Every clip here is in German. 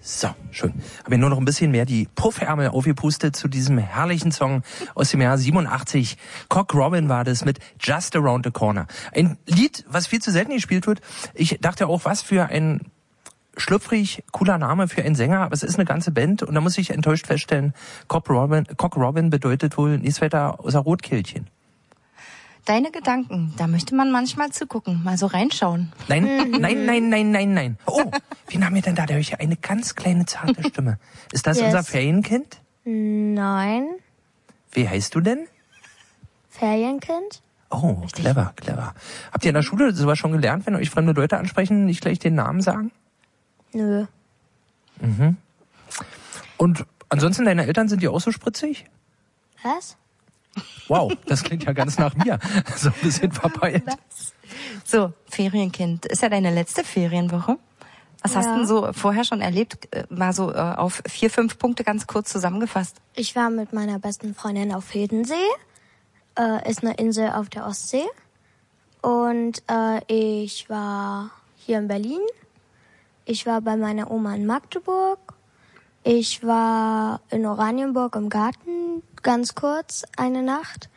So, schön. Habe mir nur noch ein bisschen mehr die Puffärmel aufgepustet zu diesem herrlichen Song aus dem Jahr 87. Cock Robin war das mit Just Around the Corner. Ein Lied, was viel zu selten gespielt wird. Ich dachte auch, was für ein schlüpfrig cooler Name für einen Sänger, aber es ist eine ganze Band und da muss ich enttäuscht feststellen, Cock Robin bedeutet wohl nichts weiter außer Rotkehlchen. Deine Gedanken, da möchte man manchmal zugucken, mal so reinschauen. Nein. Oh, wen haben wir denn da? Der hat ja eine ganz kleine, zarte Stimme. Ist das unser Ferienkind? Nein. Wie heißt du denn? Ferienkind? Oh, clever. Habt ihr in der Schule sowas schon gelernt, wenn euch fremde Leute ansprechen, nicht gleich den Namen sagen? Nö. Mhm. Und ansonsten, deine Eltern, sind die auch so spritzig? Was? Wow, das klingt ja ganz nach mir. So ein bisschen verpeilt. So, Ferienkind. Ist ja deine letzte Ferienwoche. Was hast du denn so vorher schon erlebt? Mal so auf 4, 5 Punkte ganz kurz zusammengefasst. Ich war mit meiner besten Freundin auf Hiddensee. Ist eine Insel auf der Ostsee. Und ich war hier in Berlin. Ich war bei meiner Oma in Magdeburg. Ich war in Oranienburg im Garten, ganz kurz, eine Nacht.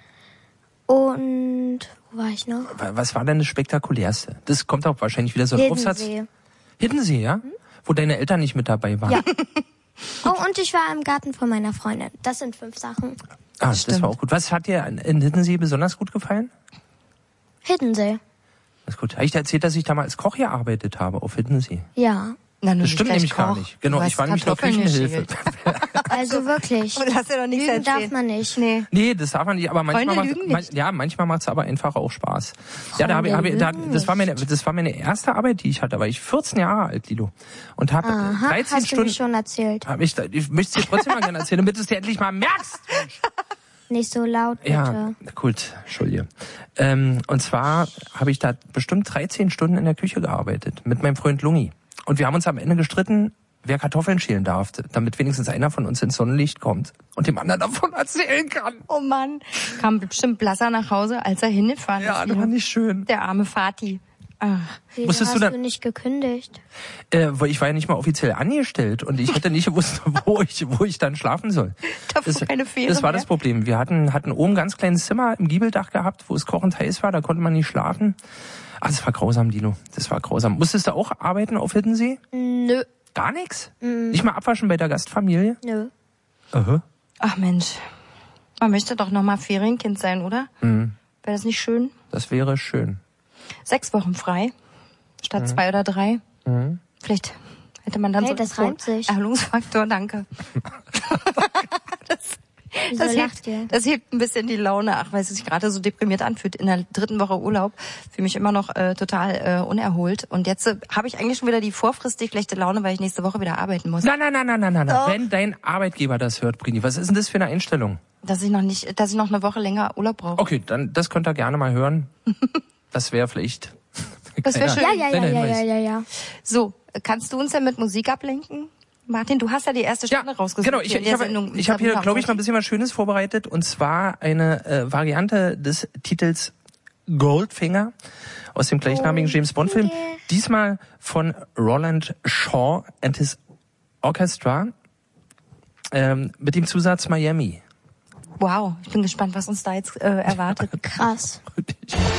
Und wo war ich noch? Was war denn das Spektakulärste? Das kommt auch wahrscheinlich wieder so ein Aufsatz. Hiddensee, ja? Wo deine Eltern nicht mit dabei waren. Ja. Oh, und ich war im Garten von meiner Freundin. Das sind 5 Sachen. Ah, das war auch gut. Was hat dir in Hiddensee besonders gut gefallen? Hiddensee. Das ist gut. Habe ich dir erzählt, dass ich da mal als Koch gearbeitet habe auf Hiddensee? Ja. Na, das stimmt nämlich gar nicht. Genau, ich war nämlich noch Küchenhilfe. Also wirklich. Du hast ja doch nichts Lügen darf man nicht. Nee, das darf man nicht, aber manchmal macht's aber einfach auch Spaß. Ja, das war meine erste Arbeit, die ich hatte, da war ich 14 Jahre alt, Lilo. Und habe 13 hast Stunden. Du mir schon erzählt. Ich möchte es dir trotzdem mal gerne erzählen, damit du es dir endlich mal merkst. Nicht so laut, bitte. Ja, gut, Entschuldige. Und zwar habe ich da bestimmt 13 Stunden in der Küche gearbeitet mit meinem Freund Lungi. Und wir haben uns am Ende gestritten, wer Kartoffeln schälen darf, damit wenigstens einer von uns ins Sonnenlicht kommt und dem anderen davon erzählen kann. Oh Mann, kam bestimmt blasser nach Hause, als er hingefahren ist. Ja, das war nicht schön. Der arme Vati. Wieso hast du nicht gekündigt? Weil ich war ja nicht mal offiziell angestellt und ich hätte nicht gewusst, wo ich dann schlafen soll. Das war das Problem. Wir hatten oben ein ganz kleines Zimmer im Giebeldach gehabt, wo es kochend heiß war, da konnte man nicht schlafen. Ach, das war grausam, Dino. Das war grausam. Musstest du auch arbeiten auf Hiddensee? Nö. Gar nichts? Nicht mal abwaschen bei der Gastfamilie? Nö. Aha. Ach Mensch, man möchte doch noch mal Ferienkind sein, oder? Wäre das nicht schön? Das wäre schön. 6 Wochen frei, statt 2 oder 3. Vielleicht hätte man dann das reimt sich. Erholungsfaktor, danke. Das hebt ein bisschen die Laune, weil es sich gerade so deprimiert anfühlt. In der 3. Woche Urlaub fühle mich immer noch total unerholt. Und jetzt habe ich eigentlich schon wieder die vorfristig schlechte Laune, weil ich nächste Woche wieder arbeiten muss. Nein. Wenn dein Arbeitgeber das hört, Brini, was ist denn das für eine Einstellung? Dass ich noch eine Woche länger Urlaub brauche. Okay, dann das könnt ihr gerne mal hören. Das wäre vielleicht... Das wäre schön. Ja. So, kannst du uns denn mit Musik ablenken? Martin, du hast ja die erste Stunde rausgesucht. Genau, ich habe hier, glaube ich, mal ein bisschen was Schönes vorbereitet. Und zwar eine Variante des Titels Goldfinger aus dem gleichnamigen James Bond Film. Diesmal von Roland Shaw and his Orchestra mit dem Zusatz Miami. Wow, ich bin gespannt, was uns da jetzt erwartet. Krass.